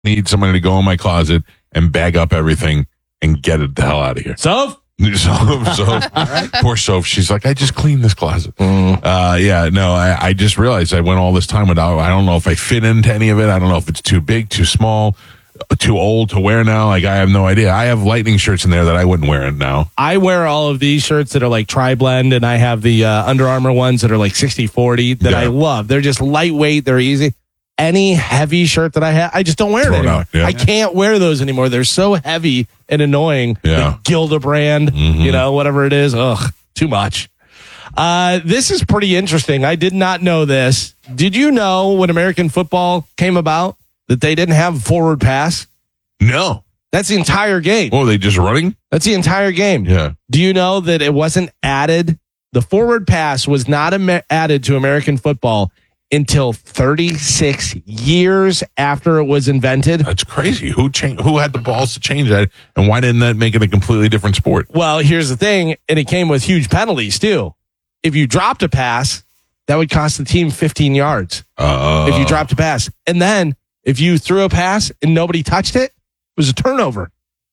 need somebody to go in my closet and bag up everything and get it the hell out of here. Soph? Poor Soph. She's like, I just cleaned this closet. I just realized I went all this time without. I don't know if I fit into any of it. I don't know if it's too big, too small, too old to wear now. Like, I have no idea. I have Lightning shirts in there that I wouldn't wear it now. I wear all of these shirts that are like tri-blend, and I have the Under Armour ones that are like 60-40 that I love. They're just lightweight. They're easy. Any heavy shirt that I have, I just don't wear it anymore. Yeah. I can't wear those anymore. They're so heavy and annoying. Yeah. The Gilda-brand, whatever it is. Ugh, too much. This is pretty interesting. I did not know this. Did you know when American football came about that they didn't have forward pass? No. That's the entire game. Oh, they just running? That's the entire game. Yeah. Do you know that it wasn't added? The forward pass was not added to American football until 36 years after it was invented. That's crazy. Who had the balls to change that, and why didn't that make it a completely different sport? Well, here's the thing, and it came with huge penalties too. If you dropped a pass, that would cost the team 15 yards. If you dropped a pass. And then if you threw a pass and nobody touched it, it was a turnover.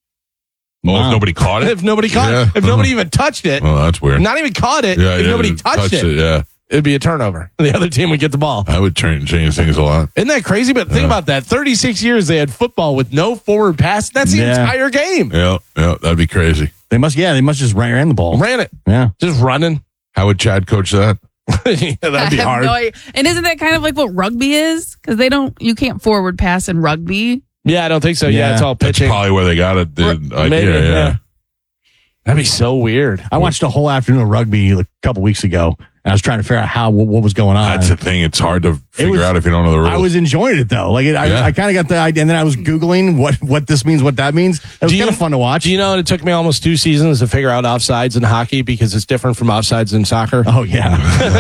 Well, if nobody caught it? If nobody caught it. If nobody even touched it. Well, that's weird. Not even caught it. If nobody touched it. Yeah. It'd be a turnover. The other team would get the ball. I would change things a lot. Isn't that crazy? But think about that. 36 years they had football with no forward pass. That's the entire game. Yeah, that'd be crazy. They must just ran the ball. Ran it. Yeah. Just running. How would Chad coach that? That'd be hard. And isn't that kind of like what rugby is? Because you can't forward pass in rugby. Yeah, I don't think so. Yeah, it's all pitching. That's probably where they got it. Maybe, yeah. That'd be so weird. I watched a whole afternoon of rugby a couple weeks ago. I was trying to figure out what was going on. That's the thing. It's hard to figure out if you don't know the rules. I was enjoying it, though. I kind of got the idea, and then I was Googling what this means, what that means. It was kind of fun to watch. Do you know it took me almost 2 seasons to figure out offsides in hockey because it's different from offsides in soccer? Oh, yeah.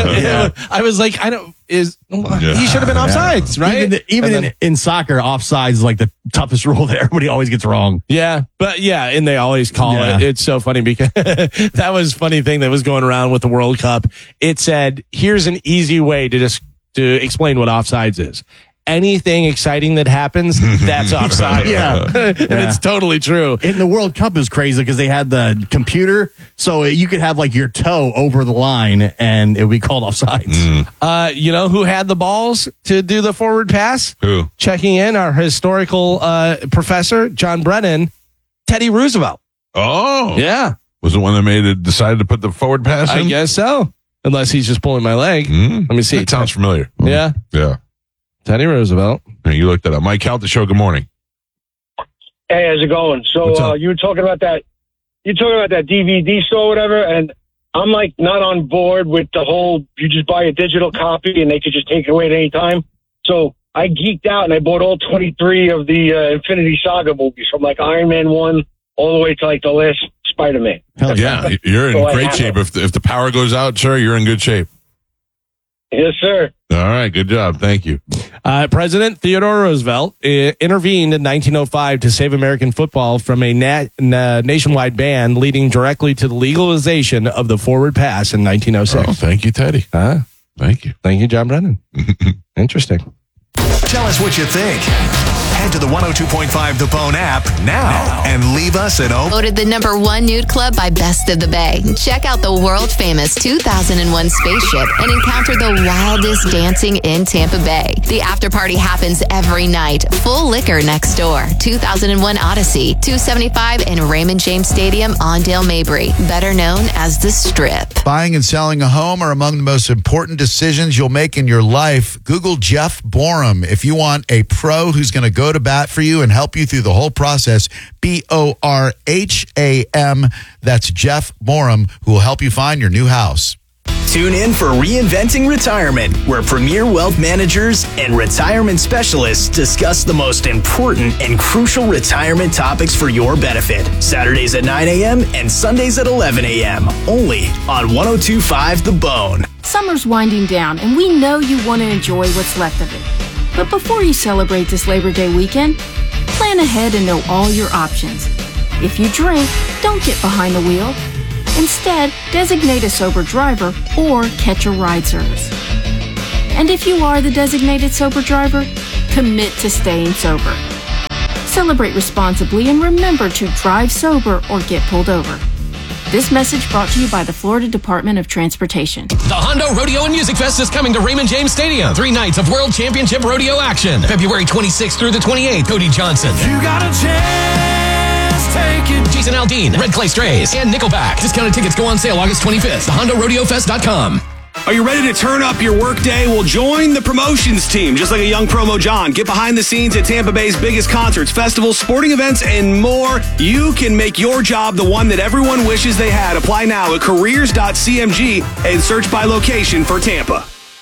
I was like, he should have been offsides, right? Even in soccer, offsides is like the toughest rule that everybody always gets wrong. Yeah, and they always call it. It's so funny because that was a funny thing that was going around with the World Cup. It said, here's an easy way to explain what offsides is. Anything exciting that happens, that's offside. And it's totally true. In the World Cup is crazy because they had the computer, so you could have like your toe over the line and it would be called offsides. You know who had the balls to do the forward pass? Who? Checking in, our historical professor, John Brennan, Teddy Roosevelt. Oh. Yeah. Was the one that decided to put the forward pass in? I guess so. Unless he's just pulling my leg. Let me see. It sounds familiar. Yeah. Yeah. Teddy Roosevelt. You looked that up. Mike Count, the show. Good morning. Hey, how's it going? So you were talking about that. You're talking about that DVD store or whatever, and I'm like not on board with the whole. You just buy a digital copy and they could just take it away at any time. So I geeked out and I bought all 23 of the Infinity Saga movies, from like Iron Man 1 all the way to like the last Spider-Man. Hell yeah, you're in great shape. If the power goes out, sir, you're in good shape. Yes, sir. All right, good job. Thank you. President Theodore Roosevelt intervened in 1905 to save American football from a nationwide ban, leading directly to the legalization of the forward pass in 1906. Oh, thank you, Teddy. Thank you. Thank you, John Brennan. Interesting. Tell us what you think. Head to the 102.5 The Bone app now and leave us an Voted the #1 nude club by Best of the Bay. Check out the world-famous 2001 spaceship and encounter the wildest dancing in Tampa Bay. The after party happens every night. Full liquor next door. 2001 Odyssey, 275 and Raymond James Stadium on Dale Mabry, better known as The Strip. Buying and selling a home are among the most important decisions you'll make in your life. Google Jeff Borum. If you want a pro who's going to go to bat for you and help you through the whole process, BORHAM. That's Jeff Borum, who will help you find your new house. Tune in for Reinventing Retirement, where premier wealth managers and retirement specialists discuss the most important and crucial retirement topics for your benefit. Saturdays at 9 a.m. and Sundays at 11 a.m. Only on 102.5 The Bone. Summer's winding down, and we know you want to enjoy what's left of it. But before you celebrate this Labor Day weekend, plan ahead and know all your options. If you drink, don't get behind the wheel. Instead, designate a sober driver or catch a ride service. And if you are the designated sober driver, commit to staying sober. Celebrate responsibly and remember to drive sober or get pulled over. This message brought to you by the Florida Department of Transportation. The Hondo Rodeo and Music Fest is coming to Raymond James Stadium. 3 nights of World Championship Rodeo action. February 26th through the 28th. Cody Johnson. You got a chance, take it. Jason Aldean, Red Clay Strays, and Nickelback. Discounted tickets go on sale August 25th. TheHondoRodeoFest.com. Are you ready to turn up your workday? Well, join the promotions team, just like a young promo John. Get behind the scenes at Tampa Bay's biggest concerts, festivals, sporting events, and more. You can make your job the one that everyone wishes they had. Apply now at careers.cmg and search by location for Tampa.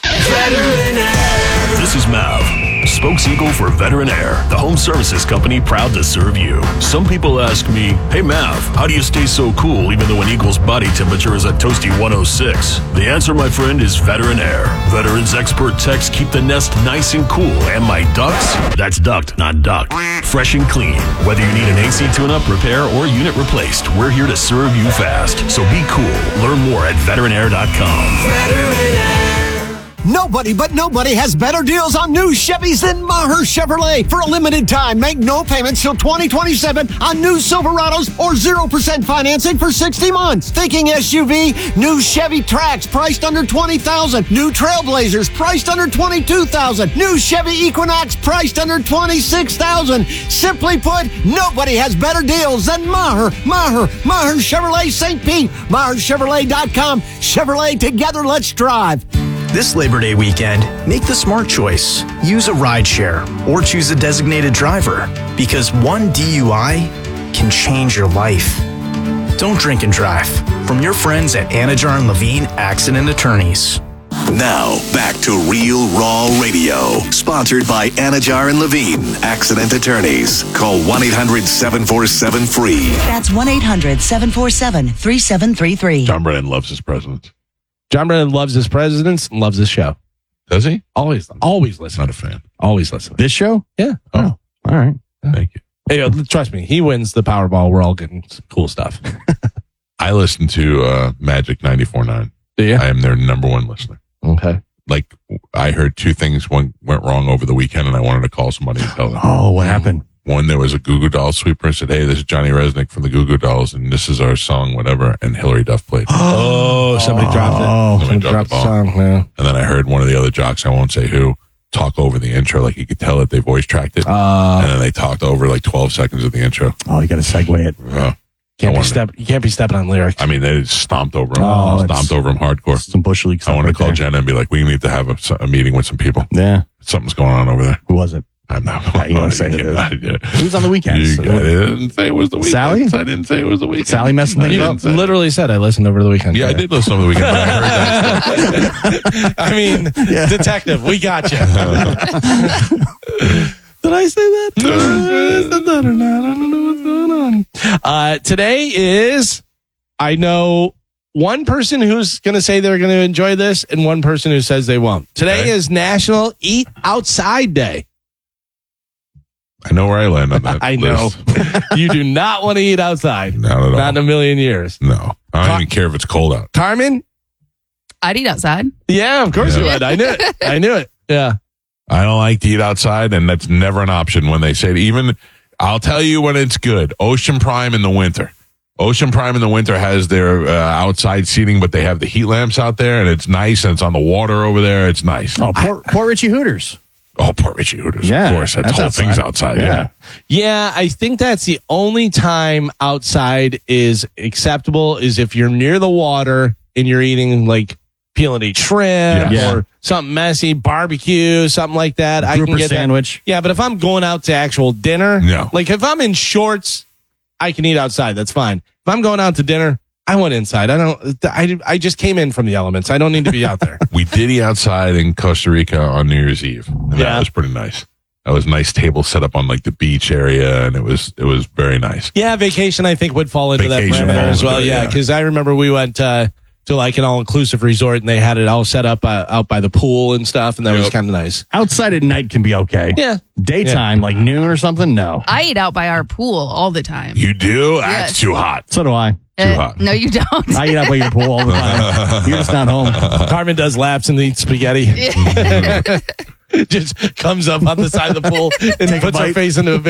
This is Mav, spokes eagle for Veteran Air, the home services company proud to serve you. Some people ask me, hey Mav, how do you stay so cool even though an eagle's body temperature is a toasty 106? The answer, my friend, is Veteran Air. Veterans expert techs keep the nest nice and cool, and my ducks, that's ducked, not ducked, fresh and clean. Whether you need an AC tune-up, repair, or unit replaced, we're here to serve you fast. So be cool. Learn more at veteranair.com. Veteran Air. Nobody has better deals on new Chevys than Maher Chevrolet. For a limited time, make no payments till 2027 on new Silverados or 0% financing for 60 months. Thinking SUV? New Chevy Trax priced under $20,000. New Trailblazers priced under $22,000. New Chevy Equinox priced under $26,000. Simply put, nobody has better deals than Maher Chevrolet St. Pete. MaherChevrolet.com. Chevrolet, together, let's drive. This Labor Day weekend, make the smart choice. Use a rideshare or choose a designated driver because one DUI can change your life. Don't drink and drive. From your friends at Anajar and Levine Accident Attorneys. Now, back to Real Raw Radio, sponsored by Anajar and Levine Accident Attorneys. Call 1-800-747-FREE. That's 1-800-747-3733. John Brennan loves his presidents. John Brennan loves his presidents and loves this show. Does he? Always listen. Not a fan. Always listen. This show? Yeah. Oh, all right. Thank you. Hey, trust me, he wins the Powerball. We're all getting some cool stuff. I listen to Magic 94.9. Do you? I am their number one listener. Okay. Like, I heard two things went wrong over the weekend, and I wanted to call somebody and tell them. Oh, what happened? One, there was a Goo Goo Dolls sweeper and said, hey, this is Johnny Resnick from the Goo Goo Dolls, and this is our song, whatever, and Hillary Duff played. Somebody dropped it. Somebody dropped the song. Yeah. And then I heard one of the other jocks, I won't say who, talk over the intro. Like, you could tell that they voice tracked it. And then they talked over like 12 seconds of the intro. Oh, you got to segue it. You can't be stepping on lyrics. I mean, they just stomped over him. Hardcore. Some Bush League stuff. I want to call Jenna and be like, we need to have a meeting with some people. Yeah. Something's going on over there. Who was it? I'm not. You want to say it? Who's on the weekends? I didn't say it was the weekend. Sally? I didn't say it was the weekend. Sally messing things up. Literally said I listened over the weekend. Yeah, I did listen over the weekend, but I heard that. I mean, detective, we got you. Did I say that? I said that or not? I don't know what's going on. Today is, I know one person who's going to say they're going to enjoy this and one person who says they won't. Today is National Eat Outside Day. I know where I land on that. I know. You do not want to eat outside. Not at all. Not in a million years. No. I don't even care if it's cold out. Carmen? I'd eat outside. Yeah, of course you would. I knew it. Yeah. I don't like to eat outside, and that's never an option when they say it. Even, I'll tell you when it's good. Ocean Prime in the winter. Ocean Prime in the winter has their outside seating, but they have the heat lamps out there, and it's nice, and it's on the water over there. It's nice. Oh, Port Richie Hooters. Oh, Port Richie Hooters. Yeah, of course. That whole thing's outside. Yeah. Yeah, I think that's the only time outside is acceptable is if you're near the water and you're eating like peeling a shrimp or something messy, barbecue, something like that. I can get sandwich. That. Yeah, but if I'm going out to actual dinner, like if I'm in shorts, I can eat outside. That's fine. If I'm going out to dinner, I went inside. I just came in from the elements. I don't need to be out there. We did eat outside in Costa Rica on New Year's Eve. And that was pretty nice. That was a nice table set up on like the beach area, and it was very nice. Yeah, vacation I think would fall into that parameter as well. Yeah, because I remember we went to like an all-inclusive resort, and they had it all set up out by the pool and stuff, and that was kind of nice. Outside at night can be okay. Yeah. Daytime, like noon or something, no. I eat out by our pool all the time. You do? Yes. That's too hot. So do I. Too hot. No, you don't. I eat out by your pool all the time. You're just not home. Carmen does laps and eats spaghetti. Just comes up on the side of the pool and puts her face into a big bowl of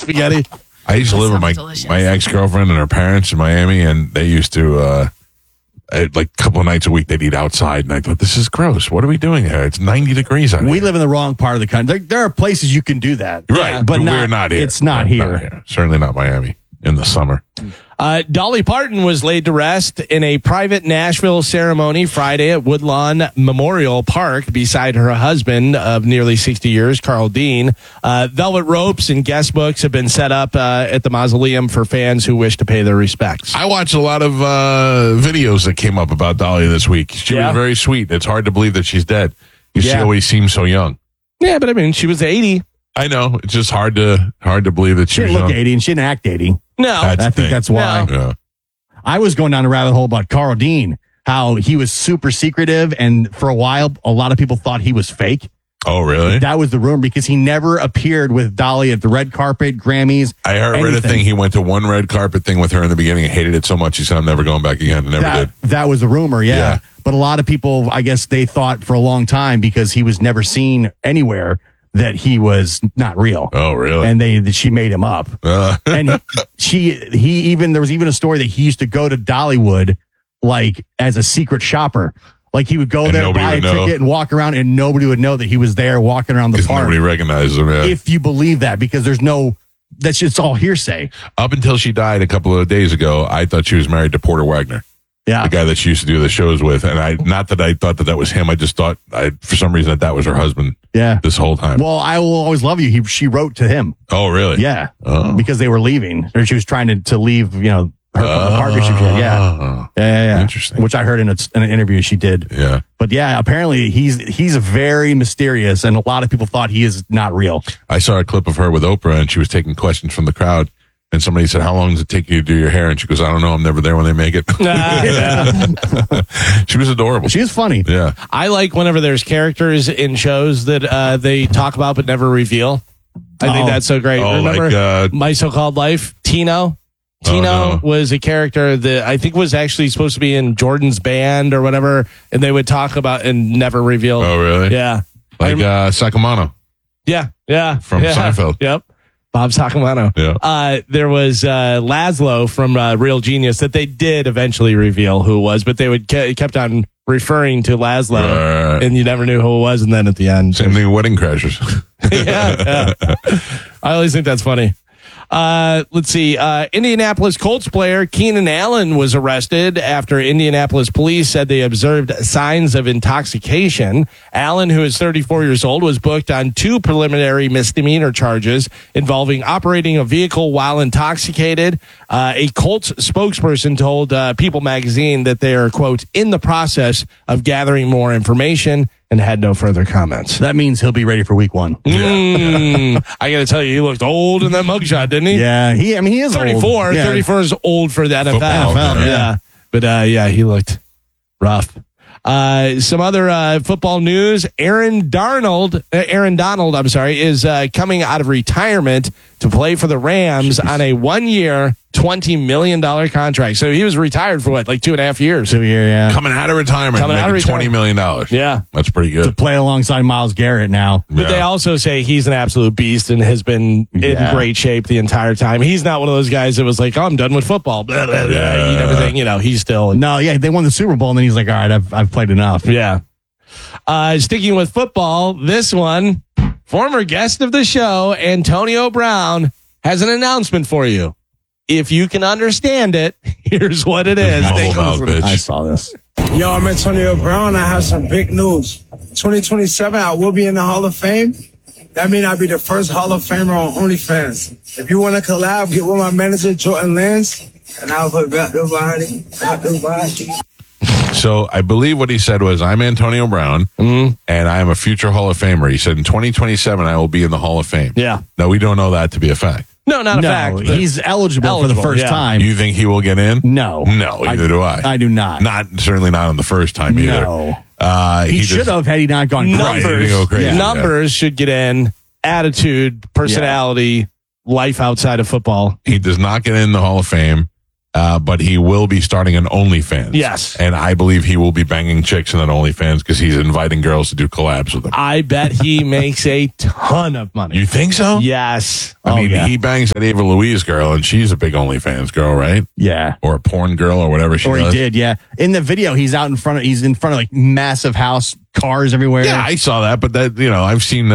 spaghetti. I used to live with my ex-girlfriend and her parents in Miami, and they used to, like a couple of nights a week, they'd eat outside, and I thought, this is gross. What are we doing here? It's 90 degrees out We here. live in the wrong part of the country. There are places you can do that. Right, but we're not here. It's not here. Certainly not Miami in the summer. Dolly Parton was laid to rest in a private Nashville ceremony Friday at Woodlawn Memorial Park beside her husband of nearly 60 years, Carl Dean. Velvet ropes and guest books have been set up at the mausoleum for fans who wish to pay their respects. I watched a lot of videos that came up about Dolly this week. She was very sweet. It's hard to believe that she's dead. She always seems so young. Yeah, but I mean, she was 80. I know. It's just hard to believe that She she was didn't look young. 80 and she didn't act 80. No. I think that's why. No. Yeah. I was going down a rabbit hole about Carl Dean, how he was super secretive, and for a while, a lot of people thought he was fake. Oh, really? That was the rumor because he never appeared with Dolly at the red carpet, Grammys. I read a thing. He went to one red carpet thing with her in the beginning and hated it so much he said, I'm never going back again. And never did. That was the rumor, yeah. But a lot of people, I guess they thought for a long time because he was never seen anywhere that he was not real. Oh, really? And she made him up. And there was even a story that he used to go to Dollywood like as a secret shopper. Like he would go there, buy a ticket and walk around and nobody would know that he was there walking around the park. Nobody recognizes him. Yeah. If you believe that, because that's just all hearsay. Up until she died a couple of days ago, I thought she was married to Porter Wagner. Yeah. The guy that she used to do the shows with. And not that I thought that was him. I just thought for some reason that was her husband. Yeah. This whole time. Well, I Will Always Love You. She wrote to him. Oh, really? Yeah. Oh. Because they were leaving, or she was trying to leave, her partnership. Yeah. Interesting. Which I heard in an interview she did. Yeah. But yeah, apparently he's very mysterious, and a lot of people thought he is not real. I saw a clip of her with Oprah, and she was taking questions from the crowd. And somebody said, how long does it take you to do your hair? And she goes, I don't know. I'm never there when they make it. She was adorable. She was funny. Yeah. I like whenever there's characters in shows that they talk about but never reveal. I think that's so great. Remember like, My So-Called Life? Tino was a character that I think was actually supposed to be in Jordan's band or whatever, and they would talk about and never reveal. Oh, really? Yeah. Like Sacamano. Yeah. From Seinfeld. Yep. Bob Sacamano. Yeah. There was Laszlo from Real Genius that they did eventually reveal who it was, but they would kept on referring to Laszlo, and you never knew who it was. And then at the end, same thing with Wedding Crashers. yeah. I always think that's funny. Let's see. Indianapolis Colts player Keenan Allen was arrested after Indianapolis police said they observed signs of intoxication. Allen, who is 34 years old, was booked on 2 preliminary misdemeanor charges involving operating a vehicle while intoxicated. A Colts spokesperson told People magazine that they are, quote, in the process of gathering more information, and had no further comments. That means he'll be ready for week 1. I got to tell you, he looked old in that mugshot, didn't he? Yeah, he is 34. Old. Yeah. 34 is old for the NFL. Football, yeah. But he looked rough. Some other football news. Aaron Donald, is coming out of retirement to play for the Rams on a 1-year, $20 million contract. So he was retired for like 2.5 years. 2 years, yeah. Coming out of retirement, $20 million. Yeah. That's pretty good. To play alongside Myles Garrett now. But they also say he's an absolute beast and has been in great shape the entire time. He's not one of those guys that was like, oh, I'm done with football. Blah, blah, blah, eat everything. He's still. No, yeah, they won the Super Bowl, and then he's like, all right, I've played enough. Yeah. Sticking with football, this one, former guest of the show, Antonio Brown, has an announcement for you. If you can understand it, here's what it is. I saw this. Yo, I'm Antonio Brown. I have some big news. 2027, I will be in the Hall of Fame. That means I'll be the first Hall of Famer on OnlyFans. If you want to collab, get with my manager, Jordan Lance, and I'll put back the body. So I believe what he said was, I'm Antonio Brown, and I am a future Hall of Famer. He said, in 2027, I will be in the Hall of Fame. Yeah. No, we don't know that to be a fact. No, not a fact. He's eligible for the first time. You think he will get in? No. No, neither do I. I do not. Certainly not on the first time either. No. He should have had he not gone crazy. Numbers should get in. Attitude, personality, life outside of football. He does not get in the Hall of Fame. But he will be starting an OnlyFans. Yes. And I believe he will be banging chicks in that OnlyFans because he's inviting girls to do collabs with him. I bet he makes a ton of money. You think so? Yes. I mean, he bangs that Ava Louise girl, and she's a big OnlyFans girl, right? Yeah. Or a porn girl or whatever she does. He did, yeah. In the video, he's in front of like massive house, cars everywhere. Yeah, I saw that, but that, I've seen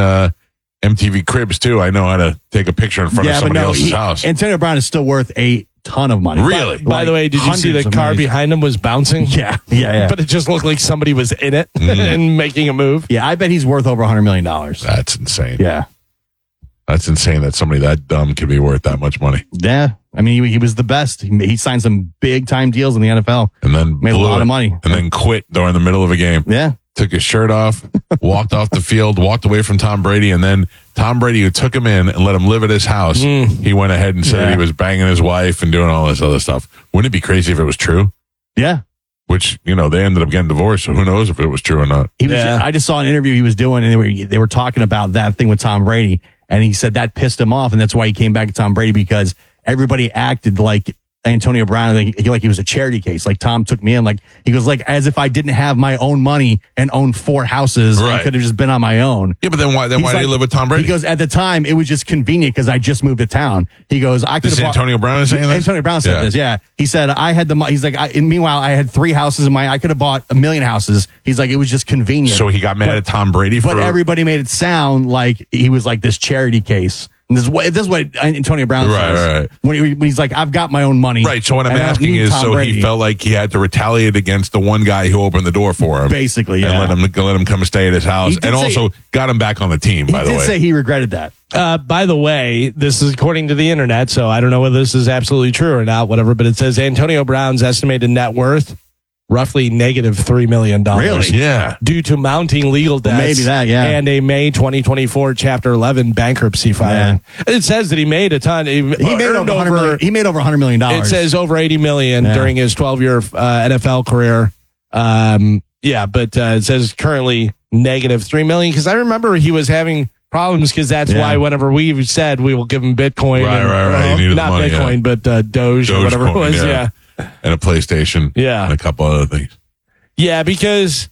MTV Cribs too. I know how to take a picture in front of somebody else's house. Antonio Brown is still worth a ton of money. Really? By the way, did you see the car behind him was bouncing? Yeah. But it just looked like somebody was in it and making a move. Yeah, I bet he's worth over $100 million. That's insane. Yeah. That's insane that somebody that dumb can be worth that much money. Yeah. I mean, he was the best. He signed some big time deals in the NFL. And then made a lot of money. And then quit during the middle of a game. Yeah. Took his shirt off, walked off the field, walked away from Tom Brady, and then Tom Brady, who took him in and let him live at his house, he went ahead and said he was banging his wife and doing all this other stuff. Wouldn't it be crazy if it was true? Yeah. Which, they ended up getting divorced, so who knows if it was true or not. I just saw an interview he was doing, and they were talking about that thing with Tom Brady, and he said that pissed him off, and that's why he came back to Tom Brady, because everybody acted like Antonio Brown, like he was a charity case. Like, Tom took me in, like, he goes, like, as if I didn't have my own money and owned 4 houses and could have just been on my own. Yeah, but then why did he live with Tom Brady? He goes, at the time, it was just convenient because I just moved to town. He goes, I could have Antonio Brown saying this? Antonio Brown said this, yeah. He said, I had the money. He's like, meanwhile, I had 3 houses in I could have bought 1 million houses. He's like, it was just convenient. So he got mad at Tom Brady But everybody made it sound like he was like this charity case. And this is what Antonio Brown says. Right. When he's like, I've got my own money. Right. So what I'm asking is, he felt like he had to retaliate against the one guy who opened the door for him. Basically, yeah. And let him come stay at his house. And also got him back on the team, by the way. He did say he regretted that. By the way, this is according to the internet, so I don't know whether this is absolutely true or not, whatever, but it says Antonio Brown's estimated net worth, roughly negative $3 million. Really? Yeah. Due to mounting legal debts. Maybe that, yeah. And a May 2024 Chapter 11 bankruptcy filing. Yeah. It says that he made a ton. He made over $100 million. It says over $80 million during his 12-year NFL career. But it says currently negative $3 million, because I remember he was having problems, because that's why whenever we said we will give him Bitcoin. Right. He needed not the money, Bitcoin, but Doge or whatever it was. Yeah. And a PlayStation. Yeah. And a couple other things. Yeah, because,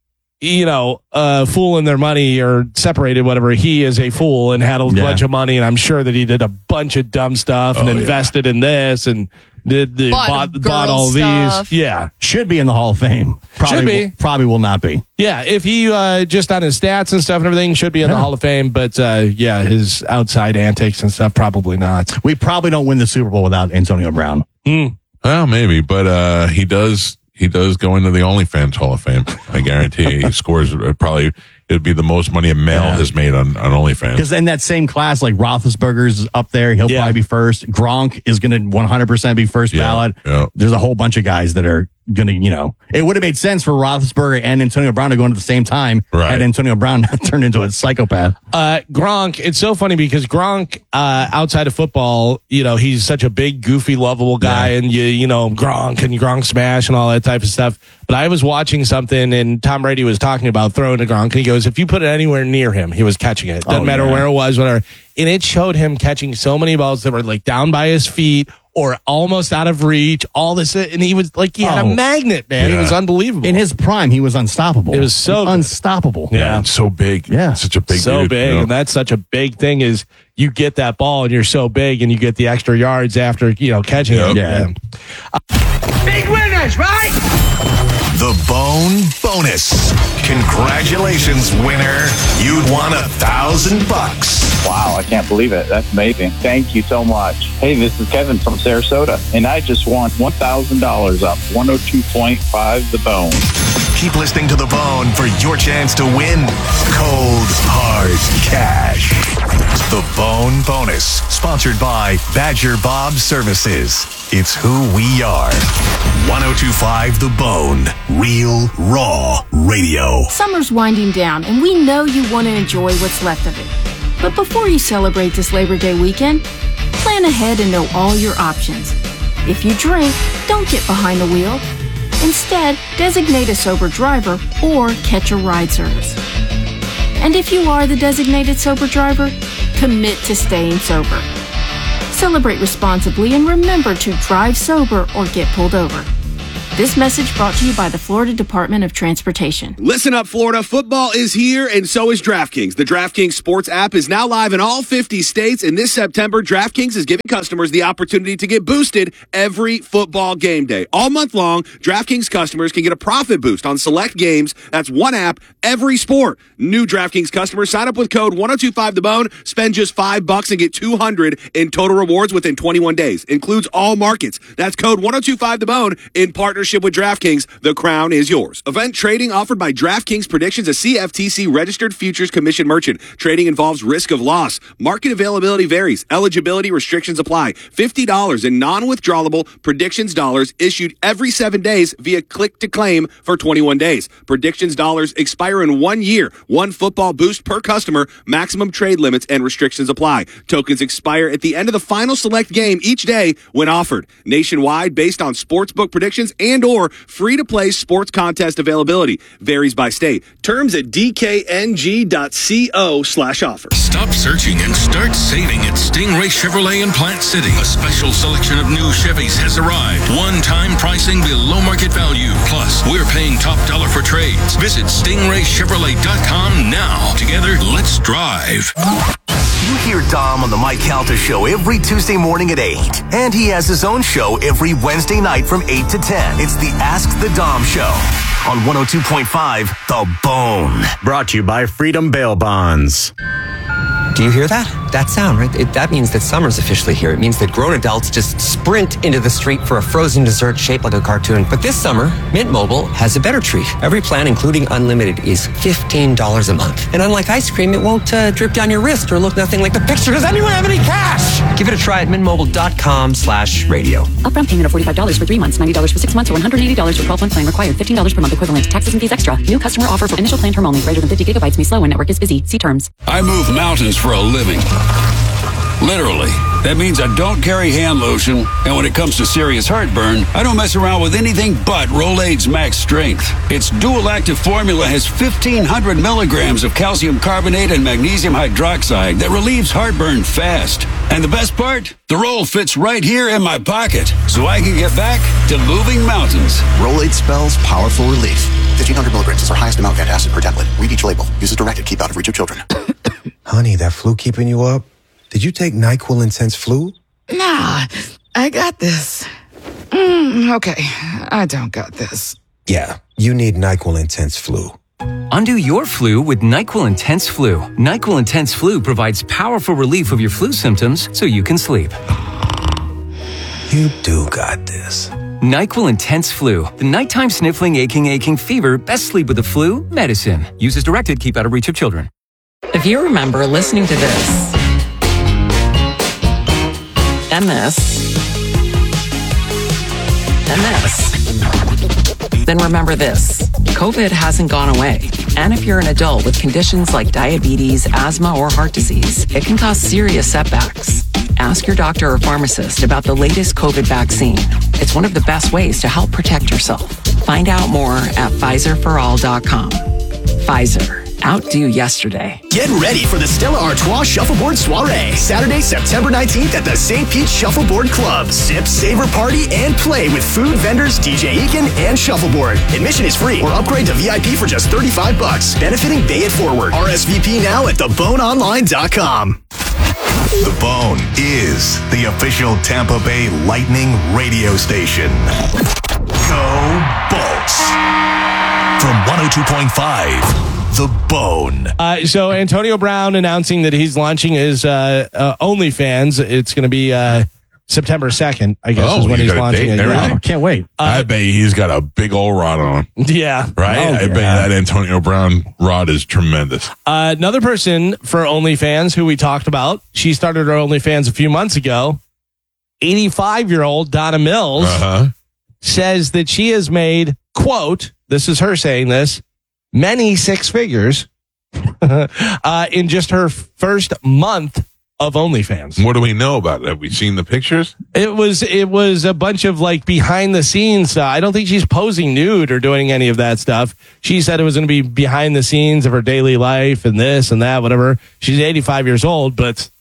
fooling their money or separated, whatever. He is a fool and had a bunch of money, and I'm sure that he did a bunch of dumb stuff and invested in this and bought all stuff. these. Yeah. Should be in the Hall of Fame. Probably will not be. Yeah, if he just on his stats and stuff and everything should be in the Hall of Fame, but his outside antics and stuff probably not. We probably don't win the Super Bowl without Antonio Brown. Well, maybe, but he does go into the OnlyFans Hall of Fame. I guarantee he scores probably. It'd be the most money a male has made on OnlyFans. Because in that same class, like Roethlisberger's up there, he'll probably be first. Gronk is going to 100% be first ballot. Yeah. There's a whole bunch of guys that are going to, it would have made sense for Roethlisberger and Antonio Brown to go in at the same time. Right. Had Antonio Brown turned into a psychopath. Gronk, it's so funny because Gronk, outside of football, he's such a big, goofy, lovable guy, and Gronk and Gronk smash and all that type of stuff. But I was watching something, and Tom Brady was talking about throwing to Gronk, and he goes, if you put it anywhere near him, he was catching it. Doesn't matter where it was, whatever. And it showed him catching so many balls that were like down by his feet or almost out of reach, all this. And he was like, he had a magnet, man. Yeah. It was unbelievable. In his prime, he was unstoppable. It was so unstoppable. Yeah. And so big. Yeah. Such a big so dude, big. And that's such a big thing is you get that ball and you're so big and you get the extra yards after, catching it. Yeah. Big winners, right? The Bone Bonus. Congratulations, winner. You'd won $1,000. Wow, I can't believe it. That's amazing. Thank you so much. Hey, this is Kevin from Sarasota, and I just won $1,000 up 102.5 The Bone. Keep listening to The Bone for your chance to win cold, hard cash. The Bone Bonus, sponsored by Badger Bob Services. It's who we are. 102.5 The Bone, real, raw radio. Summer's winding down, and we know you want to enjoy what's left of it. But before you celebrate this Labor Day weekend, plan ahead and know all your options. If you drink, don't get behind the wheel. Instead, designate a sober driver or catch a ride service. And if you are the designated sober driver, commit to staying sober. Celebrate responsibly and remember to drive sober or get pulled over. This message brought to you by the Florida Department of Transportation. Listen up, Florida. Football is here, and so is DraftKings. The DraftKings Sports app is now live in all 50 states, and this September, DraftKings is giving customers the opportunity to get boosted every football game day. All month long, DraftKings customers can get a profit boost on select games. That's one app, every sport. New DraftKings customers sign up with code 1025TheBone, spend just $5 and get $200 in total rewards within 21 days. Includes all markets. That's code 1025TheBone in partnership with DraftKings. The crown is yours. Event trading offered by DraftKings Predictions, a CFTC registered futures commission merchant. Trading involves risk of loss. Market availability varies. Eligibility restrictions apply. $50 in non-withdrawable Predictions dollars issued every 7 days via click to claim for 21 days. Predictions dollars expire in 1 year. One football boost per customer. Maximum trade limits and restrictions apply. Tokens expire at the end of the final select game each day when offered. Nationwide, based on sportsbook predictions and or free-to-play sports contest availability. Varies by state. Terms at dkng.co/offer. Stop searching and start saving at Stingray Chevrolet in Plant City. A special selection of new Chevys has arrived. One-time pricing below market value. Plus, we're paying top dollar for trades. Visit StingrayChevrolet.com now. Together, let's drive. You hear Dom on the Mike Calta Show every Tuesday morning at 8. And he has his own show every Wednesday night from 8 to 10. It's the Ask the Dom Show on 102.5 The Bone. Brought to you by Freedom Bail Bonds. Do you hear that? That sound, right? That means that summer's officially here. It means that grown adults just sprint into the street for a frozen dessert shaped like a cartoon. But this summer, Mint Mobile has a better treat. Every plan, including unlimited, is $15 a month. And unlike ice cream, it won't drip down your wrist or look nothing like the picture. Does anyone have any cash? Give it a try at mintmobile.com/radio. Upfront payment of $45 for 3 months, $90 for 6 months, or $180 for 12-month plan required. $15 per month equivalent. Taxes and fees extra. New customer offer for initial plan term only. Greater than 50 gigabytes may slow when network is busy. See terms. I move mountains for a living. Literally. That means I don't carry hand lotion, and when it comes to serious heartburn, I don't mess around with anything but Rolaids Max Strength. Its dual active formula has 1,500 milligrams of calcium carbonate and magnesium hydroxide that relieves heartburn fast. And the best part? The roll fits right here in my pocket, so I can get back to moving mountains. Rolaids spells powerful relief. 1,500 milligrams is our highest amount of antacid per tablet. Read each label. Use as directed. Keep out of reach of children. Honey, that flu keeping you up? Did you take NyQuil Intense Flu? Nah, I got this. Okay, I don't got this. Yeah, you need NyQuil Intense Flu. Undo your flu with NyQuil Intense Flu. NyQuil Intense Flu provides powerful relief of your flu symptoms so you can sleep. You do got this. NyQuil Intense Flu. The nighttime sniffling, aching fever. Best sleep with the flu medicine. Use as directed. Keep out of reach of children. If you remember listening to this, and this, then remember this. COVID hasn't gone away. And if you're an adult with conditions like diabetes, asthma, or heart disease, it can cause serious setbacks. Ask your doctor or pharmacist about the latest COVID vaccine. It's one of the best ways to help protect yourself. Find out more at PfizerForAll.com. Pfizer. Outdo yesterday. Get ready for the Stella Artois Shuffleboard Soiree. Saturday, September 19th at the St. Pete Shuffleboard Club. Sip, savor, party, and play with food vendors, DJ Eakin, and Shuffleboard. Admission is free or upgrade to VIP for just $35. Benefiting Bay It Forward. RSVP now at theboneonline.com. The Bone is the official Tampa Bay Lightning radio station. Go Bolts. From 102.5. The Bone. So Antonio Brown announcing that he's launching his OnlyFans. It's going to be September 2nd, I guess, is when he's launching it. Yeah. Can't wait. I bet he's got a big old rod on. Yeah. Right? I bet that Antonio Brown rod is tremendous. Another person for OnlyFans who we talked about, she started her OnlyFans a few months ago. 85-year-old Donna Mills says that she has made, quote, this is her saying this, many six figures in just her first month of OnlyFans. What do we know about it? Have we seen the pictures? It was a bunch of like behind the scenes stuff. I don't think she's posing nude or doing any of that stuff. She said it was going to be behind the scenes of her daily life and this and that, whatever. She's 85 years old, but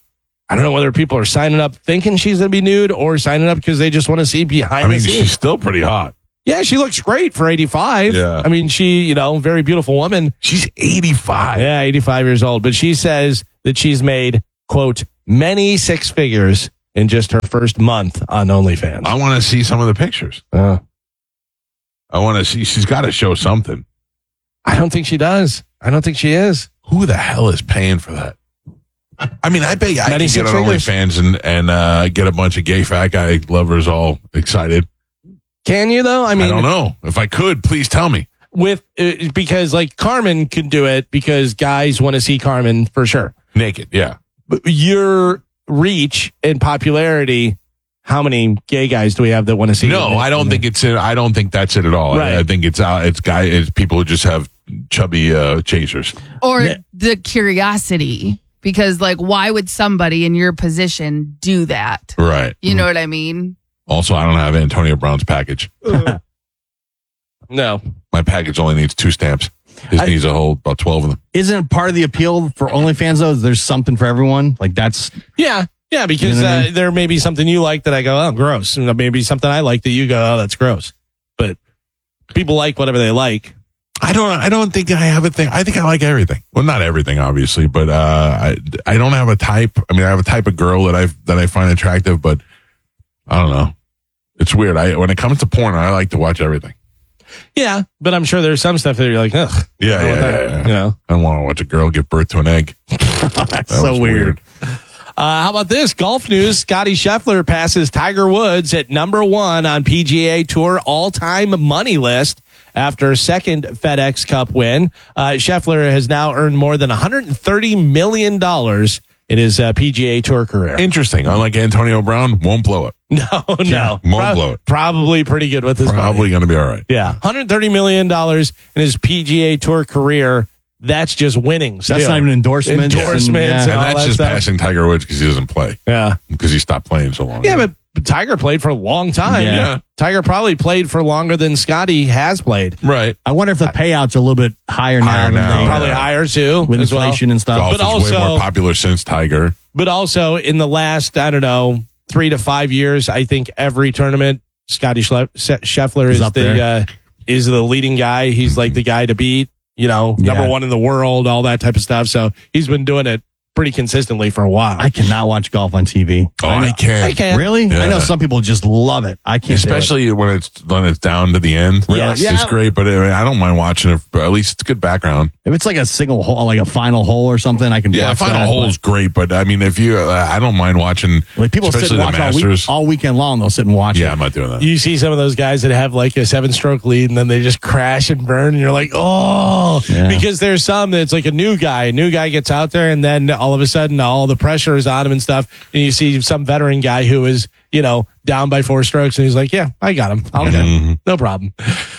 I don't know whether people are signing up thinking she's going to be nude or signing up because they just want to see behind the scenes. She's still pretty hot. Yeah, she looks great for 85. Yeah. I mean, she, very beautiful woman. She's 85. Yeah, 85 years old. But she says that she's made, quote, many six figures in just her first month on OnlyFans. I want to see some of the pictures. I want to see. She's got to show something. I don't think she does. I don't think she is. Who the hell is paying for that? I mean, I bet I can get on OnlyFans and get a bunch of gay fat guy lovers all excited. Can you, though? I mean, I don't know. If I could, please tell me. Because like Carmen can do it because guys want to see Carmen for sure. Naked, yeah. But your reach and popularity, how many gay guys do we have that want to see? No, I don't think it's it. I don't think that's it at all. Right. I think it's people who just have chubby chasers. Or the curiosity. Because why would somebody in your position do that? Right. You know what I mean? Also, I don't have Antonio Brown's package. No. My package only needs 2 stamps. His needs about 12 of them. Isn't part of the appeal for OnlyFans, though, there's something for everyone? That's... Yeah, because there may be something you like that I go, oh, gross. And there may be something I like that you go, oh, that's gross. But people like whatever they like. I don't think I have a thing. I think I like everything. Well, not everything, obviously, but I don't have a type. I mean, I have a type of girl that I find attractive, but I don't know. It's weird. When it comes to porn, I like to watch everything. Yeah, but I'm sure there's some stuff that you're like, ugh. Yeah. You know, I don't want to watch a girl give birth to an egg. That's so weird. How about this? Golf news. Scotty Scheffler passes Tiger Woods at number 1 on PGA Tour all-time money list after second FedEx Cup win. Scheffler has now earned more than $130 million in his PGA Tour career. Interesting. Unlike Antonio Brown, won't blow it. No. Won't blow it. Probably pretty good with his Probably going to be all right. Yeah. $130 million in his PGA Tour career. That's just winnings. That's not even endorsements. And that's just passing Tiger Woods because he doesn't play. Yeah. Because he stopped playing so long. Yeah, but Tiger played for a long time. Yeah. Tiger probably played for longer than Scotty has played. Right. I wonder if the payouts are a little bit higher now. Probably higher too. With inflation and stuff. Golf is also way more popular since Tiger. But also in the last, 3 to 5 years, I think every tournament, Scotty Scheffler is the leading guy. He's like the guy to beat. Number 1 in the world, all that type of stuff. So he's been doing it pretty consistently for a while. I cannot watch golf on TV. Oh, I can. Really? Yeah. I know some people just love it. I can't. Especially when it's down to the end. Yes. It's great, but I don't mind watching it. But at least it's good background. If it's like a single hole, like a final hole or something, I can. Yeah, watch final hole is great, but I mean, if you, I don't mind watching. Like people sit and watch all weekend long. They'll sit and watch. Yeah, I'm not doing that. You see some of those guys that have like a 7-stroke lead, and then they just crash and burn, and you're like, oh, because there's some that's like a new guy gets out there, and then all of a sudden all the pressure is on him and stuff, and you see some veteran guy who is down by 4 strokes, and he's like, yeah, I got him. I'll get him. No problem.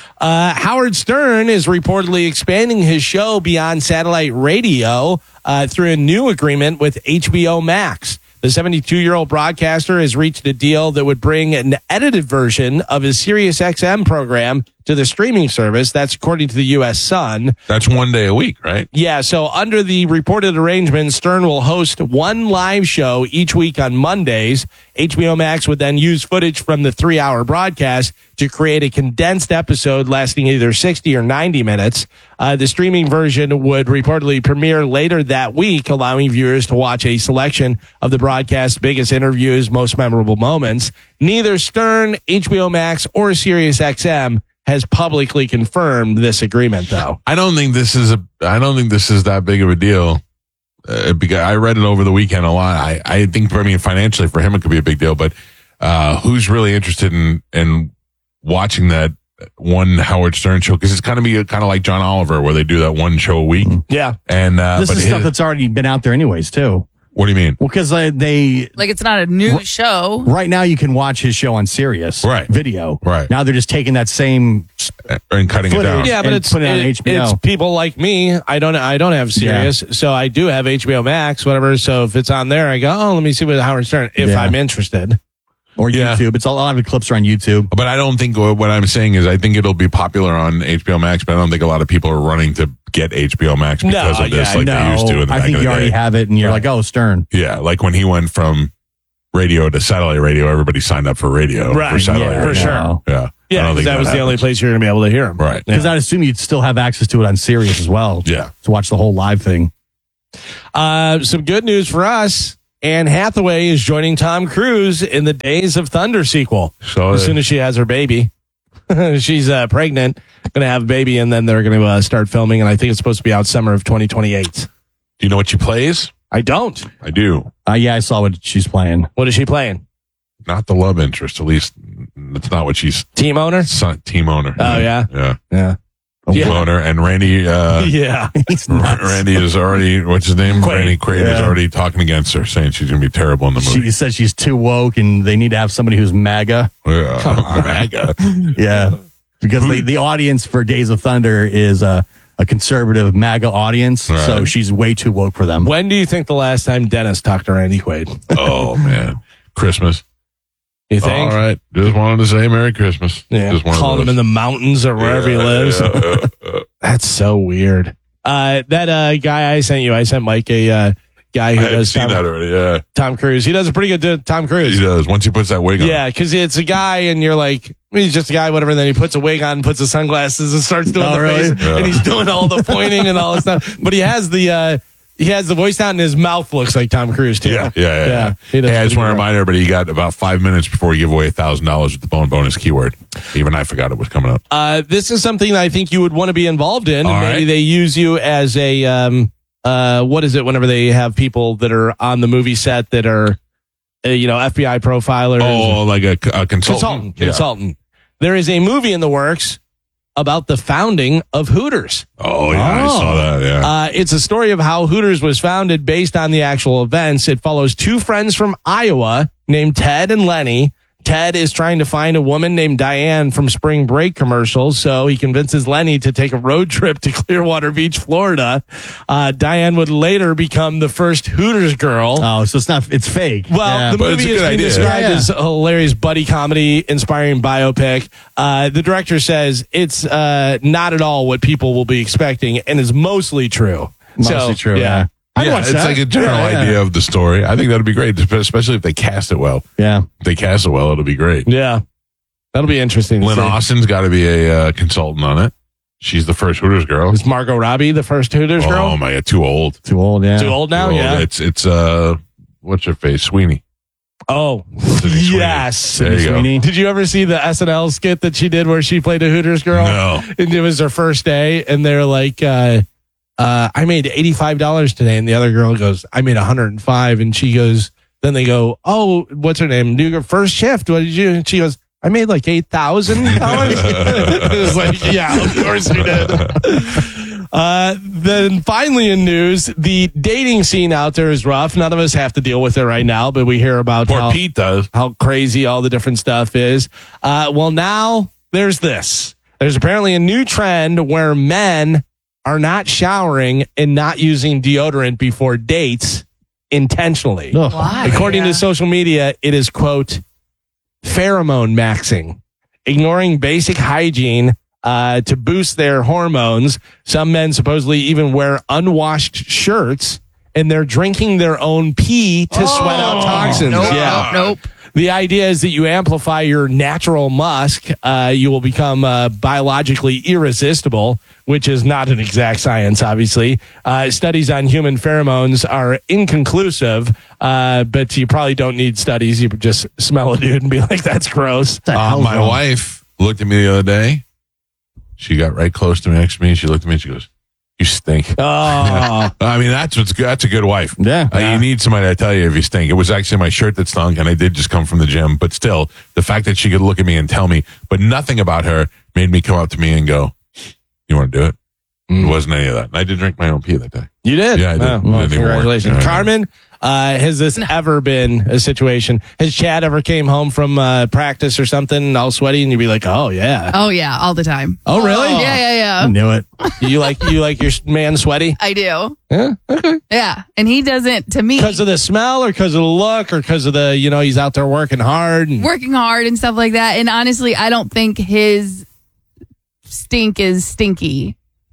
Howard Stern is reportedly expanding his show beyond satellite radio through a new agreement with HBO Max. The 72-year-old broadcaster has reached a deal that would bring an edited version of his SiriusXM program to the streaming service. That's according to the U.S. Sun. That's 1 day a week, right? Yeah, so under the reported arrangement, Stern will host 1 live show each week on Mondays. HBO Max would then use footage from the 3-hour broadcast to create a condensed episode lasting either 60 or 90 minutes. The streaming version would reportedly premiere later that week, allowing viewers to watch a selection of the broadcast's biggest interviews, most memorable moments. Neither Stern, HBO Max, or SiriusXM has publicly confirmed this agreement, though. I don't think this is that big of a deal. Because I read it over the weekend a lot. I think, financially for him, it could be a big deal, but who's really interested in watching that one Howard Stern show? Because it's kind of like John Oliver, where they do that 1 show a week. Yeah. And this is stuff that's already been out there anyways, too. What do you mean? Well, because they it's not a new show. Right now, you can watch his show on Sirius video. Right now, they're just taking that same and cutting it down. Yeah, but it's putting it on HBO. It's people like me. I don't have Sirius, so I do have HBO Max, whatever. So if it's on there, I go, oh, let me see what Howard Stern. If I'm interested. Or YouTube. It's a lot of the clips are on YouTube. But I don't think what I'm saying is I think it'll be popular on HBO Max, but I don't think a lot of people are running get HBO Max because of this, like they used to in the I think you already have it, and you're like, oh, Stern. Yeah, like when he went from radio to satellite radio, everybody signed up for radio. Right, for satellite radio. for sure. Yeah. Yeah, because that was the only place you're going to be able to hear him. Right. Because I'd assume you'd still have access to it on Sirius as well. Yeah. To watch the whole live thing. Some good news for us. Anne Hathaway is joining Tom Cruise in the Days of Thunder sequel. So as soon as she has her baby. She's pregnant, going to have a baby, and then they're going to start filming, and I think it's supposed to be out summer of 2028. Do you know what she plays? I don't. I do. Yeah, I saw what she's playing. What is she playing? Not the love interest, at least that's not what she's... Team owner? Team owner. Oh, yeah? Yeah. Team owner, and Randy... yeah. Randy is already... What's his name? Quaid. Randy Quaid is already talking against her, saying she's going to be terrible in the movie. She says she's too woke, and they need to have somebody who's MAGA. MAGA. Yeah. Because the audience for Days of Thunder is a conservative MAGA audience, so she's way too woke for them. When do you think the last time Dennis talked to Randy Quaid? Oh, man. Christmas. You think? All right. Just wanted to say Merry Christmas. Yeah. Just Called him in the mountains or wherever he lives. That's so weird. That guy I sent Mike a guy who does seen that already, yeah. Tom Cruise. He does a pretty good Tom Cruise. He does. Once he puts that wig on. Yeah, because it's a guy and you're like, he's just a guy, whatever. And then he puts a wig on, puts the sunglasses and starts doing face. Yeah. And he's doing all the pointing and all this stuff. But he has the voice out and his mouth looks like Tom Cruise too. Yeah. He does I just pretty want to good. remind everybody, you got about 5 minutes before we give away $1,000 with the bone bonus keyword. Even I forgot it was coming up. This is something that I think you would want to be involved in. All Maybe right. they use you as a what is it whenever they have people that are on the movie set that are FBI profilers. Oh, like a consultant. Consultant. There is a movie in the works about the founding of Hooters. Oh, yeah, I saw that, yeah. It's a story of how Hooters was founded based on the actual events. It follows two friends from Iowa named Ted and Lenny. Ted is trying to find a woman named Diane from Spring Break commercials, so he convinces Lenny to take a road trip to Clearwater Beach, Florida. Diane would later become the first Hooters girl. Oh, so it's fake. Well, the movie is being described as a hilarious buddy comedy, inspiring biopic. The director says it's not at all what people will be expecting and is mostly true. Mostly true, yeah. It's like a general idea of the story. I think that'd be great, especially if they cast it well. Yeah. If they cast it well, it'll be great. Yeah. That'll be interesting. Lynn Austin's got to be a consultant on it. She's the first Hooters girl. Is Margot Robbie the first Hooters girl? Oh, my God. Too old. Too old, yeah. Too old now? Too old. Yeah. It's what's her face? Sweeney. Oh, Sweeney. yes. There you go. Did you ever see the SNL skit that she did where she played a Hooters girl? No. And it was her first day, and they're like, I made $85 today. And the other girl goes, I made $105. And she goes, then they go, oh, what's her name? New first shift. What did you? And she goes, I made like $8,000. It was like, yeah, of course you did. Then finally in news, the dating scene out there is rough. None of us have to deal with it right now, but we hear about Pete does. How crazy all the different stuff is. Well, now there's this. There's apparently a new trend where men are not showering and not using deodorant before dates intentionally. Why? According to social media, it is, quote, pheromone maxing, ignoring basic hygiene to boost their hormones. Some men supposedly even wear unwashed shirts, and they're drinking their own pee to sweat out toxins. Nope. The idea is that you amplify your natural musk. You will become biologically irresistible, which is not an exact science, obviously. Studies on human pheromones are inconclusive, but you probably don't need studies. You just smell a dude and be like, that's gross. My wife looked at me the other day. She got right close to me, next to me, and she looked at me and she goes, you stink. Oh. I mean, that's a good wife. Yeah. You need somebody to tell you if you stink. It was actually my shirt that stunk, and I did just come from the gym. But still, the fact that she could look at me and tell me, but nothing about her made me come up to me and go, you want to do it? It wasn't any of that. And I did drink my own pee that day. You did? Yeah, I did. Oh, well, congratulations. Yeah. Carmen, has this ever been a situation? Has Chad ever came home from practice or something all sweaty and you'd be like, oh, yeah. Oh, yeah, all the time. Oh, really? Yeah. I knew it. You like your man sweaty? I do. Yeah. Okay. Yeah. And he doesn't, to me. Because of the smell or because of the look or because of the, he's out there working hard? Working hard and stuff like that. And honestly, I don't think his stink is stinky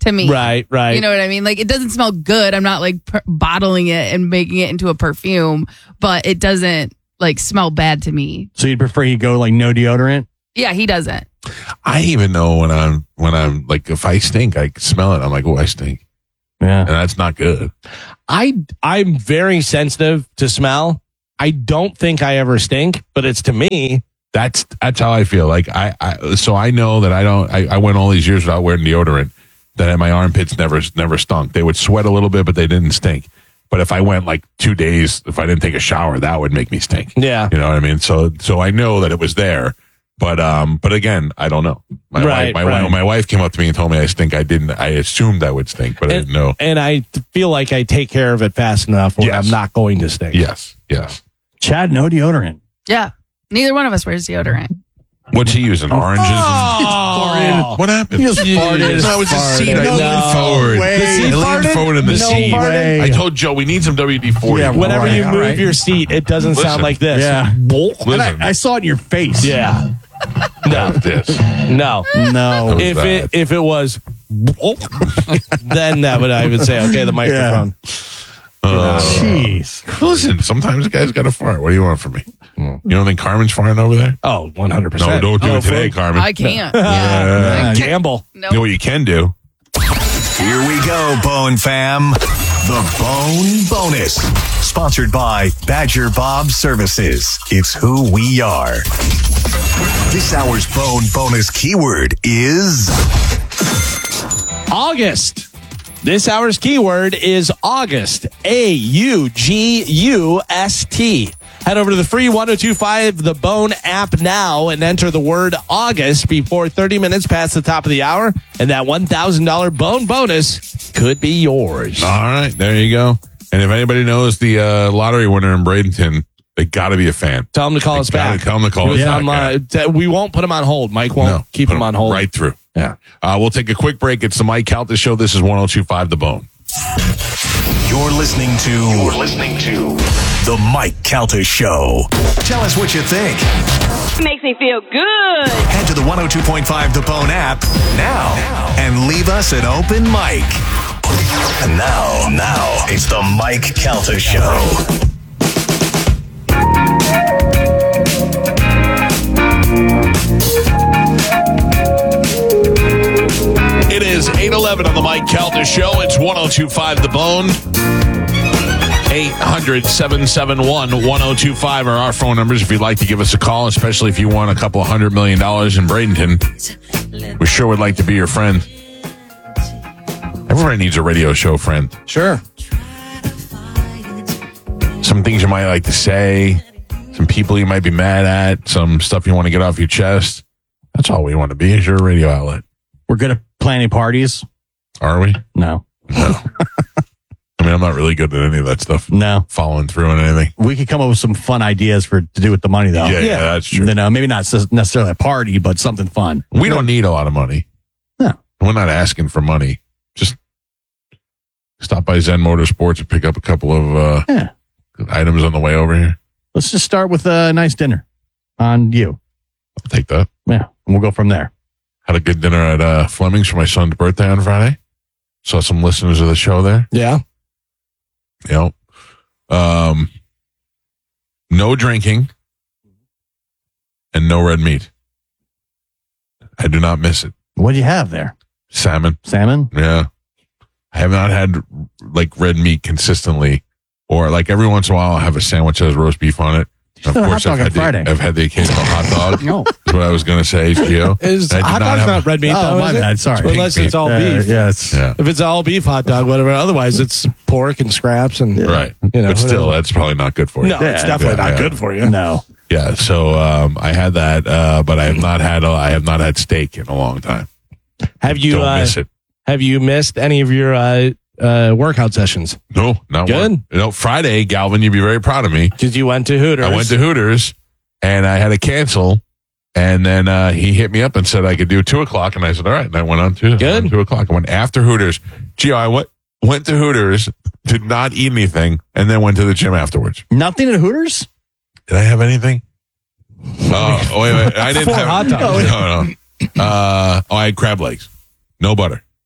to me. Right. You know what I mean? Like, it doesn't smell good. I'm not like bottling it and making it into a perfume, but it doesn't like smell bad to me. So you'd prefer you go like no deodorant? Yeah, he doesn't. I even know when I'm like, if I stink, I smell it. I'm like, oh, I stink. Yeah. And that's not good. I'm very sensitive to smell. I don't think I ever stink, but it's to me. That's how I feel. Like so I know that I went all these years without wearing deodorant, that my armpits never stunk. They would sweat a little bit, but they didn't stink. But if I went like 2 days, if I didn't take a shower, that would make me stink. Yeah. You know what I mean? So I know that it was there. But again, I don't know. My wife came up to me and told me I stink. I assumed I would stink, but I didn't know. And I feel like I take care of it fast enough where I'm not going to stink. Yes. Chad, no deodorant. Yeah. Neither one of us wears deodorant. What's he using? Oranges? Oh. What happened? He just farted. No, it was the seat. I leaned forward. I leaned forward in the seat. I told Joe we need some WD-40. Yeah, whenever you move your seat, it doesn't sound like this. Yeah. Listen. I saw it in your face. Yeah. No. No. If it was, then I would say, okay, the microphone. Jeez. Listen, sometimes the guy's got to fart. What do you want from me? You don't think Carmen's farting over there? Oh, 100%. No, don't do it today, Carmen. I can't. Gamble. No. You know what you can do? Here we go, Bone Fam. The Bone Bonus. Sponsored by Badger Bob Services. It's who we are. This hour's Bone Bonus keyword is August. This hour's keyword is August. AUGUST. Head over to the free 1025 The Bone app now and enter the word August before 30 minutes past the top of the hour, and that $1,000 Bone bonus could be yours. All right, there you go. And if anybody knows the lottery winner in Bradenton, they got to be a fan. Tell them to call us back. Tell them to call us back. We won't put them on hold. Mike won't keep them on hold. Right through. Yeah. We'll take a quick break. It's the Mike Calta Show. This is 1025 The Bone. You're listening to The Mike Calta Show. Tell us what you think. Makes me feel good. Head to the 102.5 The Bone app now and leave us an open mic. And now it's the Mike Calta Show. It is 8:11 on the Mike Calta Show. It's 1025 The Bone. 800-771-1025 are our phone numbers if you'd like to give us a call, especially if you won a couple of $100 million in Bradenton. We sure would like to be your friend. Everybody needs a radio show friend. Sure. Some things you might like to say, some people you might be mad at, some stuff you want to get off your chest. That's all we want to be, is your radio outlet. We're good at planning parties. Are we? No. I mean, I'm not really good at any of that stuff. No. Following through on anything. We could come up with some fun ideas to do with the money, though. Yeah, that's true. Maybe not necessarily a party, but something fun. We don't need a lot of money. No. We're not asking for money. Just stop by Zen Motorsports and pick up a couple of items on the way over here. Let's just start with a nice dinner on you. I'll take that. Yeah, and we'll go from there. Had a good dinner at Fleming's for my son's birthday on Friday. Saw some listeners of the show there. Yeah. You know, no drinking and no red meat. I do not miss it. What do you have there? Salmon. Salmon? Yeah. I have not had like red meat consistently, or like every once in a while I'll have a sandwich that has roast beef on it. Of course, I've had the occasional hot dog. No. That's what I was going to say, Gio. Hot dog's not red meat, though, my bad. Sorry. Unless it's all beef. Yes. Yeah. If it's all beef hot dog, whatever. Otherwise, it's pork and scraps. And right. You know, but still, that's probably not good for you. No, it's definitely not good for you. No. Yeah. So I had that, but I have not had steak in a long time. Have you Don't miss it. Have you missed any of your workout sessions? No, not good. One. You know, Friday, Galvin, you'd be very proud of me. Because you went to Hooters. I went to Hooters, and I had to cancel. And then he hit me up and said I could do 2:00, and I said, all right. And I went on to 2:00. I went after Hooters. Gio, I went to Hooters, did not eat anything, and then went to the gym afterwards. Nothing at Hooters? Did I have anything? Oh, wait. I didn't have hot dogs. No. I had crab legs. No butter.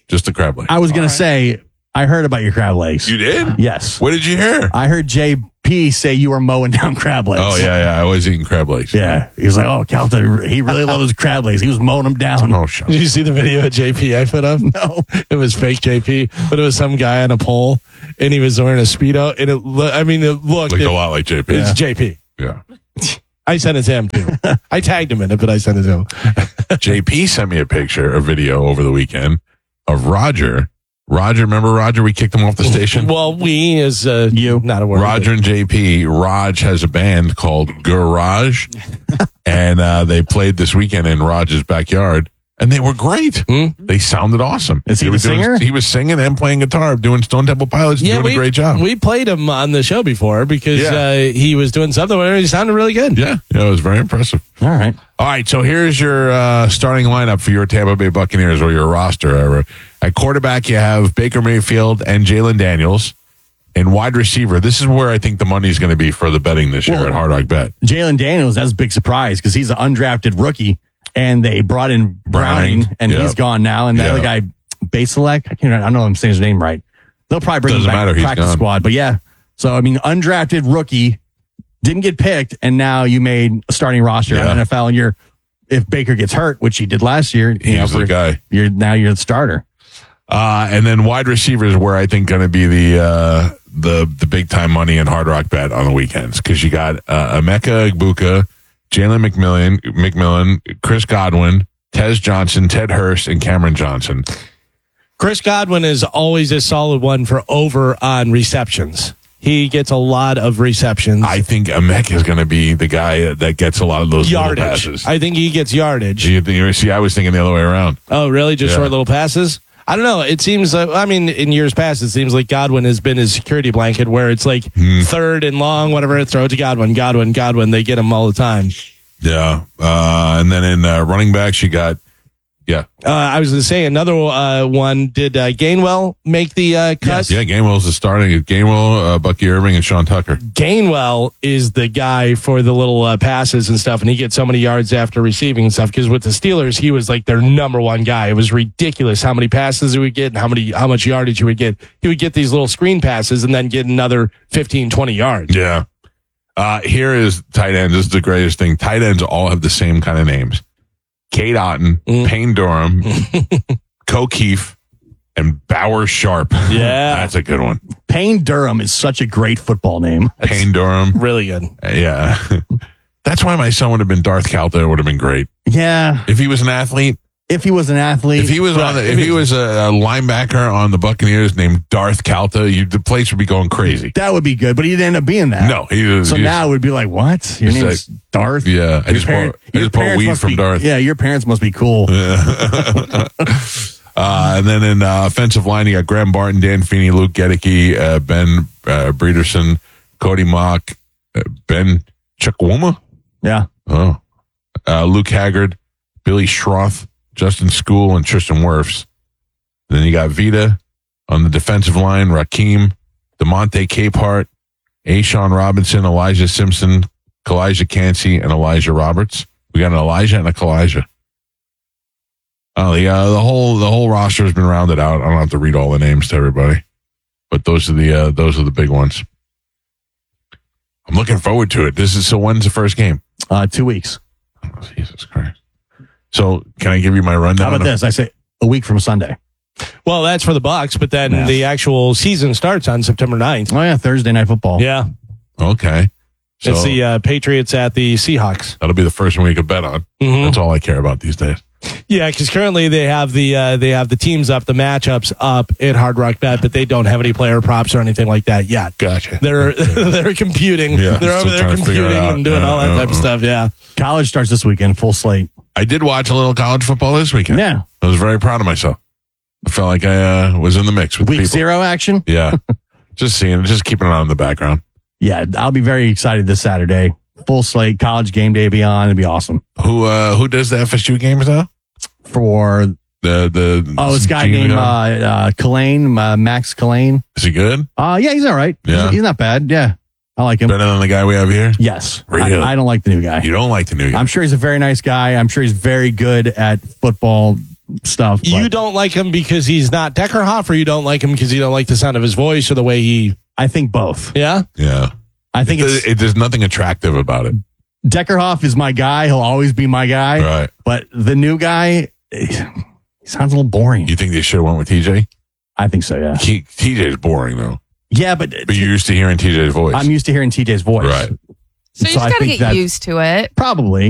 Just the crab legs. I was going to say, I heard about your crab legs. You did? Yes. What did you hear? I heard JP say you were mowing down crab legs. Oh, yeah. I was eating crab legs. Yeah. He was like, oh, Calta, he really loves crab legs. He was mowing them down. Oh, shut up. Did you see the video of JP I put up? No. It was fake JP, but it was some guy on a pole, and he was wearing a Speedo, and it looked Looked a lot like JP. It's JP. Yeah. I sent it to him, too. I tagged him in it, but I sent it to him. JP sent me a video over the weekend of Roger. Remember Roger? We kicked him off the station. Well, we as you, not a word. Roger and JP. Raj has a band called Garage, and they played this weekend in Raj's backyard, and they were great. They sounded awesome. Is he the singer? He was singing and playing guitar, doing Stone Temple Pilots, doing a great job. We played him on the show before because he was doing something where he sounded really good. Yeah, it was very impressive. All right. So here's your starting lineup for your Tampa Bay Buccaneers, or your roster. At quarterback, you have Baker Mayfield and Jalen Daniels. And wide receiver, this is where I think the money's going to be for the betting this year at Hard Rock Bet. Jalen Daniels, that's a big surprise because he's an undrafted rookie, and they brought in Browning, and he's gone now. And the other guy, Baselak, I don't know if I'm saying his name right. They'll probably bring him back to the practice squad. But yeah, so I mean, undrafted rookie, didn't get picked, and now you made a starting roster in the NFL, and if Baker gets hurt, which he did last year, he's the guy. You're the starter. And then wide receivers, where I think going to be the big time money in Hard Rock Bet on the weekends, because you got Emeka Egbuka, Jalen McMillan, Chris Godwin, Tez Johnson, Ted Hurst, and Cameron Johnson. Chris Godwin is always a solid one for over on receptions. He gets a lot of receptions. I think Emeka is going to be the guy that gets a lot of those yardage. Little passes. I think he gets yardage. See, I was thinking the other way around. Oh, really? Just short little passes? I don't know. It seems, in years past, it seems like Godwin has been his security blanket where it's like third and long, whatever, throw it to Godwin. They get him all the time. Yeah. And then in running backs, you got, I was going to say another one. Did Gainwell make the cut? Yes. Yeah, Gainwell's the starting. Gainwell, Bucky Irving, and Sean Tucker. Gainwell is the guy for the little passes and stuff, and he gets so many yards after receiving and stuff, because with the Steelers, he was like their number one guy. It was ridiculous how many passes he would get and how much yardage he would get. He would get these little screen passes and then get another 15, 20 yards. Yeah. Here is tight ends. This is the greatest thing. Tight ends all have the same kind of names. Kate Otten, Payne Durham, O'Keefe, and Bauer Sharp. Yeah. That's a good one. Payne Durham is such a great football name. Payne Durham. Really good. Yeah. That's why my son would have been Darth Calta. It would have been great. Yeah. If he was an athlete. If he was a linebacker on the Buccaneers named Darth Calta, the place would be going crazy. That would be good, but he didn't end up being that. No, now it would be like, what? Your name's Darth? Yeah, I just bought weed from Darth. Yeah, your parents must be cool. Yeah. And then in offensive line, you got Graham Barton, Dan Feeney, Luke Gedeke, Ben Breederson, Cody Mock, Ben Chukwuma. Yeah. Oh, Luke Haggard, Billy Schroth, Justin School, and Tristan Wirfs. Then you got Vita on the defensive line, Rakeem, DeMonte Capehart, Ashawn Robinson, Elijah Simpson, Kalijah Cansey, and Elijah Roberts. We got an Elijah and a Kalijah. Oh, the whole roster has been rounded out. I don't have to read all the names to everybody, but those are the big ones. I'm looking forward to it. When's the first game? 2 weeks. Oh, Jesus Christ. So can I give you my rundown? How about this? I say a week from Sunday. Well, that's for the Bucs, but then the actual season starts on September 9th. Oh, yeah, Thursday Night Football. Yeah. Okay. So it's the Patriots at the Seahawks. That'll be the first one we could bet on. Mm-hmm. That's all I care about these days. Yeah, because currently they have the teams up, the matchups up at Hard Rock Bet, but they don't have any player props or anything like that yet. Gotcha. They're computing. Yeah, they're over there computing and doing all that type of stuff. Yeah. College starts this weekend, full slate. I did watch a little college football this weekend. Yeah. I was very proud of myself. I felt like I was in the mix with Week people. 0 action? Yeah. Just keeping it on in the background. Yeah, I'll be very excited this Saturday. Full slate, college game day beyond. It'll be awesome. Who does the FSU games now? For this guy named Kalane, Max Kalane. Is he good? Yeah, he's all right. Yeah. He's not bad. Yeah. I like him. Better than the guy we have here? Yes. Really? I don't like the new guy. You don't like the new guy? I'm sure he's a very nice guy. I'm sure he's very good at football, stuff. You don't like him because he's not Deckerhoff, or you don't like him because you don't like the sound of his voice or the way he... I think both. Yeah? Yeah. I think there's nothing attractive about it. Deckerhoff is my guy. He'll always be my guy. Right. But the new guy, he sounds a little boring. You think they should have went with TJ? I think so, yeah. TJ's boring, though. Yeah, but you're used to hearing TJ's voice. I'm used to hearing TJ's voice. Right. So you just got to get used to it. Probably.